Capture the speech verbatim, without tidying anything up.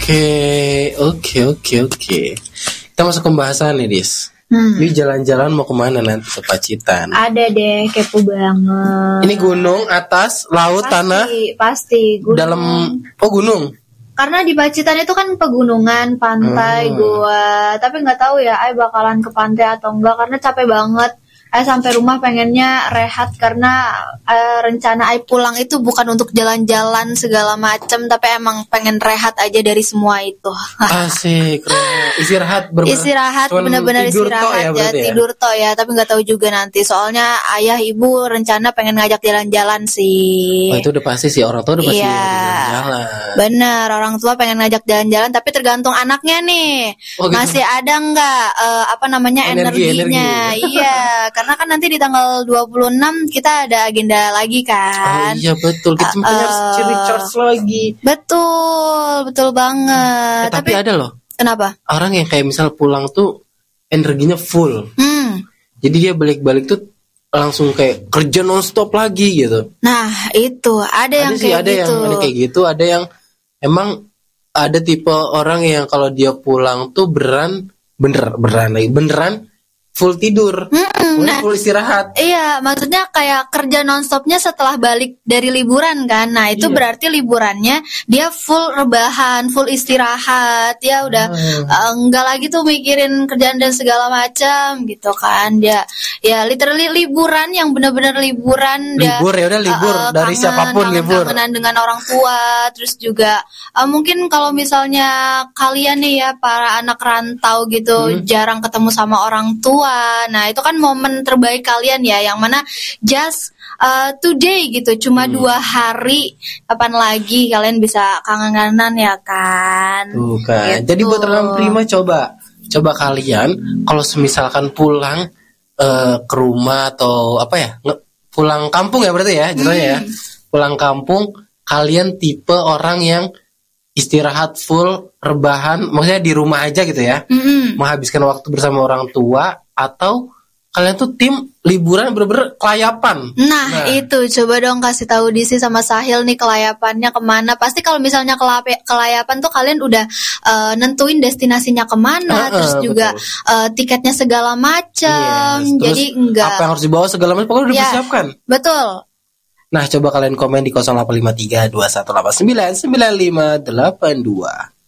Oke, oke, oke, oke. Kita masuk ke pembahasan nih, Dis. Hmm. Ini jalan-jalan mau kemana nanti ke Pacitan? Ada deh, kepo banget. Ini gunung, atas, laut, pasti, tanah? Pasti, gunung. Dalam, oh gunung? Karena di Pacitan itu kan pegunungan, pantai, hmm. gua. Tapi nggak tahu ya, Ay bakalan ke pantai atau enggak karena capek banget. Ay sampai rumah pengennya rehat karena uh, rencana Ay pulang itu bukan untuk jalan-jalan segala macam, tapi emang pengen rehat aja dari semua itu. Asik, istirahat bener-bener. Istirahat benar-benar istirahat ya, ya, tidur toh ya, tapi nggak tahu juga nanti. Soalnya ayah ibu rencana pengen ngajak jalan-jalan sih. Oh, itu udah pasti sih, orang tua udah pasti iya, jalan-jalan. Bener, orang tua pengen ngajak jalan-jalan, tapi tergantung anaknya nih. Oh, gitu. Masih ada nggak uh, apa namanya energi, energinya? Energi. Iya. Karena kan nanti di tanggal dua puluh enam kita ada agenda lagi kan. Oh iya betul, kita uh, harus recharge lagi. Betul, betul banget. Eh, tapi, tapi ada loh. Kenapa? Orang yang kayak misal pulang tuh energinya full. Hmm. Jadi dia balik-balik tuh langsung kayak kerja nonstop lagi gitu. Nah itu ada, ada yang sih, kayak ada gitu. Yang, ada kayak gitu, ada yang emang ada tipe orang yang kalau dia pulang tuh beneran bener beneran lagi beneran full tidur, nah, full istirahat. Iya, maksudnya kayak kerja nonstopnya setelah balik dari liburan kan. Nah itu iya. Berarti liburannya dia full rebahan, full istirahat. Ya udah hmm. uh, enggak lagi tuh mikirin kerjaan dan segala macam gitu kan. Dia ya literally liburan yang benar-benar liburan. Libur dia, ya udah libur uh, dari kangen, siapapun kangen, libur. Kangenan dengan orang tua, terus juga uh, mungkin kalau misalnya kalian nih ya para anak rantau gitu hmm. jarang ketemu sama orang tua. Nah itu kan momen terbaik kalian ya, yang mana just uh, today gitu, cuma hmm. dua hari, kapan lagi kalian bisa kangen-kangenan ya kan. Tuh kan, gitu. Jadi buat orang prima coba, coba kalian kalau semisalkan pulang uh, ke rumah atau apa ya, pulang kampung ya berarti ya, jadinya hmm. ya, pulang kampung kalian tipe orang yang istirahat full, rebahan, maksudnya di rumah aja gitu ya, mm-hmm. menghabiskan waktu bersama orang tua, atau kalian tuh tim liburan bener-bener kelayapan. Nah, nah itu coba dong kasih tahu Disi sama Sahil nih kelayapannya kemana. Pasti kalau misalnya kelap- kelayapan tuh kalian udah uh, nentuin destinasinya kemana, uh, uh, terus juga uh, tiketnya segala macam. Yes, jadi enggak apa yang harus dibawa segala macam pokoknya udah ya, persiapkan. Betul. Nah, coba kalian komen di nol delapan lima tiga dua satu delapan sembilan sembilan lima delapan dua.